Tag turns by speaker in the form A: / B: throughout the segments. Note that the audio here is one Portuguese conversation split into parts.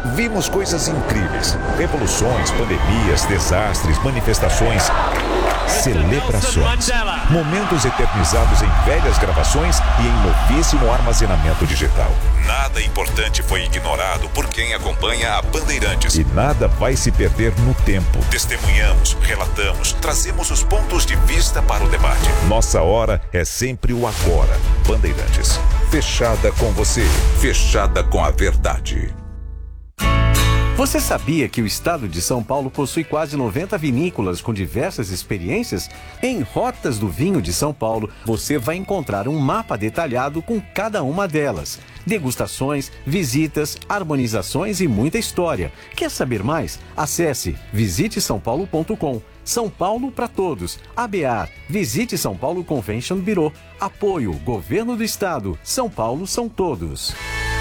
A: Vimos coisas incríveis, revoluções, pandemias, desastres, manifestações, celebrações, momentos eternizados em velhas gravações e em novíssimo armazenamento digital. Nada importante foi ignorado por quem acompanha a Bandeirantes. E nada vai se perder no tempo. Testemunhamos, relatamos, trazemos os pontos de vista para o debate. Nossa hora é sempre o agora. Bandeirantes. Fechada com você. Fechada com a verdade.
B: Você sabia que o estado de São Paulo possui quase 90 vinícolas com diversas experiências? Em Rotas do Vinho de São Paulo, você vai encontrar um mapa detalhado com cada uma delas. Degustações, visitas, harmonizações e muita história. Quer saber mais? Acesse visitesaopaulo.com. São Paulo para todos. ABAR, Visite São Paulo Convention Bureau. Apoio, Governo do Estado. São Paulo são todos.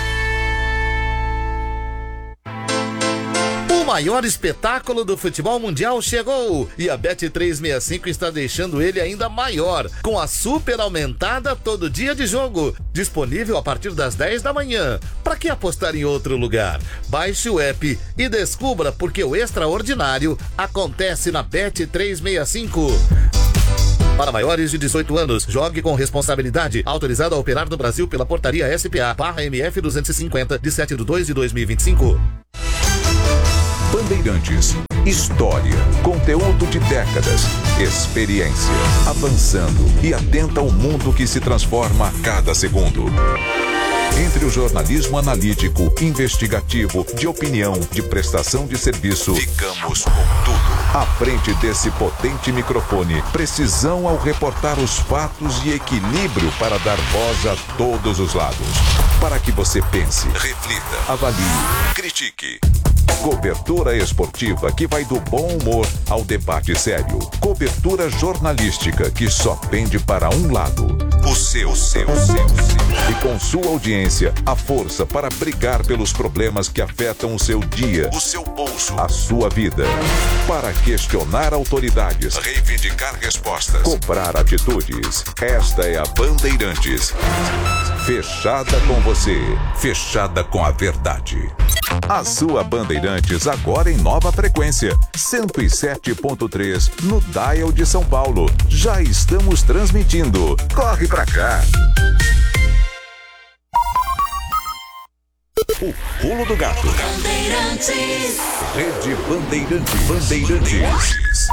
C: O maior espetáculo do futebol mundial chegou e a Bet365 está deixando ele ainda maior, com a super aumentada todo dia de jogo, disponível a partir das 10 da manhã. Para que apostar em outro lugar? Baixe o app e descubra porque o extraordinário acontece na Bet365. Para maiores de 18 anos, jogue com responsabilidade. Autorizado a operar no Brasil pela portaria SPA/MF 250 de 7/2/2025.
A: Bandeirantes. História, conteúdo de décadas, experiência, avançando e atenta ao mundo que se transforma a cada segundo. Entre o jornalismo analítico, investigativo, de opinião, de prestação de serviço, ficamos com tudo. À frente desse potente microfone, precisão ao reportar os fatos e equilíbrio para dar voz a todos os lados. Para que você pense, reflita, avalie, critique. Cobertura esportiva que vai do bom humor ao debate sério. Cobertura jornalística que só pende para um lado. O seu. E com sua audiência, a força para brigar pelos problemas que afetam o seu dia, o seu bolso, a sua vida. Para questionar autoridades, reivindicar respostas, cobrar atitudes. Esta é a Bandeirantes. Fechada com você. Fechada com a verdade. A sua Bandeirantes agora em nova frequência, 107.3 no Dial de São Paulo. Já estamos transmitindo. Corre pra cá. O Pulo do Gato. Bandeirantes. Rede Bandeirantes.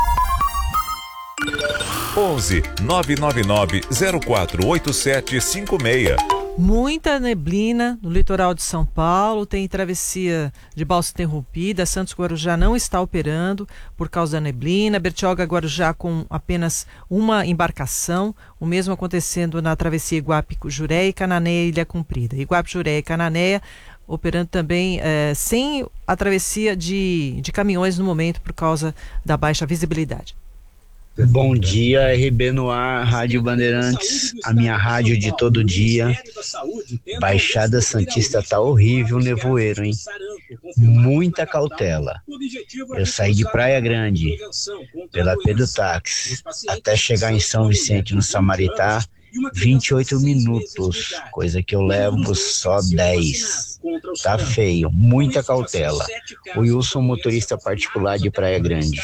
A: 11 999 048756.
D: Muita neblina no litoral de São Paulo, tem travessia de balsa interrompida, Santos Guarujá não está operando por causa da neblina, Bertioga Guarujá com apenas uma embarcação, o mesmo acontecendo na travessia Iguape-Juré e Cananéia Ilha Comprida. Iguape-Juré e Cananéia operando também sem a travessia de caminhões no momento por causa da baixa visibilidade.
E: Bom dia, RB no ar, Rádio Bandeirantes, a minha rádio de todo dia. Baixada Santista tá horrível, nevoeiro, hein? Muita cautela. Eu saí de Praia Grande, pela Pedro Táxi, até chegar em São Vicente, no Samaritá, 28 minutos, coisa que eu levo só 10. Tá feio, muita cautela. O Wilson, motorista particular de Praia Grande.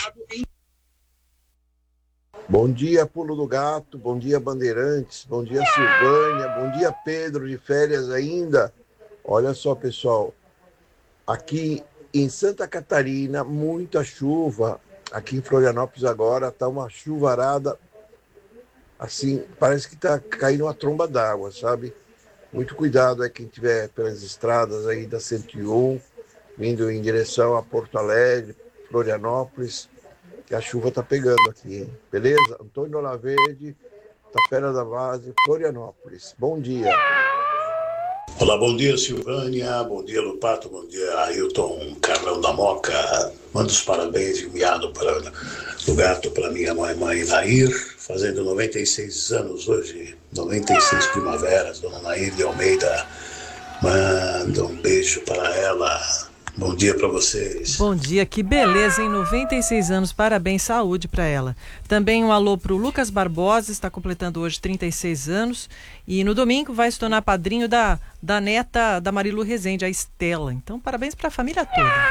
F: Bom dia, Pulo do Gato, bom dia, Bandeirantes, bom dia, Silvânia, bom dia, Pedro, de férias ainda. Olha só, pessoal, aqui em Santa Catarina, muita chuva. Aqui em Florianópolis agora tá uma chuvarada, assim, parece que tá caindo uma tromba d'água, sabe? Muito cuidado aí quem estiver pelas estradas aí da 101, vindo em direção a Porto Alegre, Florianópolis, que a chuva tá pegando aqui, hein? Beleza? Antônio Olaverde, Tapera da Base, Florianópolis. Bom dia.
G: Olá, bom dia, Silvânia, bom dia, Lupato, bom dia, Ailton, Carlão da Moca. Mando os parabéns e um miado do gato para minha mãe Nair, fazendo 96 anos hoje, 96 primaveras, dona Nair de Almeida. Manda um beijo para ela. Bom dia para vocês.
D: Bom dia, que beleza, hein? 96 anos, parabéns, saúde para ela. Também um alô pro Lucas Barbosa, está completando hoje 36 anos e no domingo vai se tornar padrinho da neta da Marilu Rezende, a Estela. Então, parabéns para a família toda.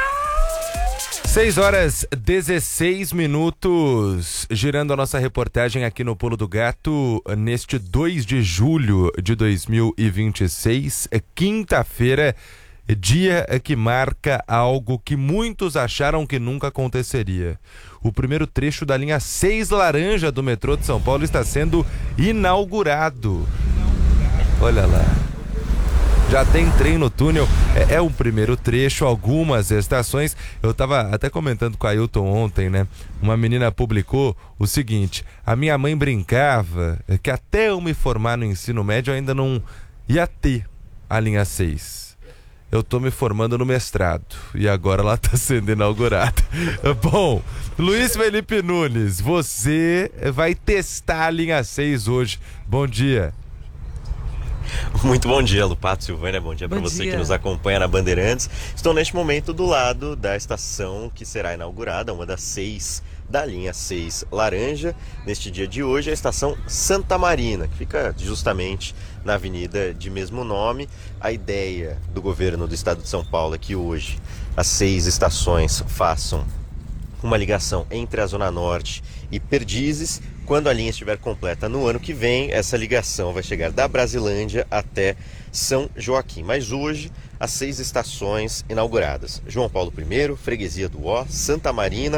H: 6h16, girando a nossa reportagem aqui no Pulo do Gato, neste 2 de julho de 2026, quinta-feira, dia que marca algo que muitos acharam que nunca aconteceria. O primeiro trecho da linha 6 laranja do metrô de São Paulo está sendo inaugurado. Olha lá. Já tem trem no túnel, é o primeiro trecho, algumas estações. Eu estava até comentando com a Ailton ontem, né? Uma menina publicou o seguinte: a minha mãe brincava que até eu me formar no ensino médio eu ainda não ia ter a linha 6. Eu tô me formando no mestrado e agora ela tá sendo inaugurada. Bom, Luiz Felipe Nunes, você vai testar a linha 6 hoje. Bom dia.
I: Muito bom dia, Lupato, Silvânia, bom dia para você que nos acompanha na Bandeirantes. Estou neste momento do lado da estação que será inaugurada, uma das 6 da linha 6 laranja. Neste dia de hoje, a estação Santa Marina, que fica justamente na avenida de mesmo nome. A ideia do governo do estado de São Paulo é que hoje as 6 estações façam uma ligação entre a Zona Norte e Perdizes. Quando a linha estiver completa no ano que vem, essa ligação vai chegar da Brasilândia até São Joaquim. Mas hoje, as 6 estações inauguradas: João Paulo I, Freguesia do Ó, Santa Marina,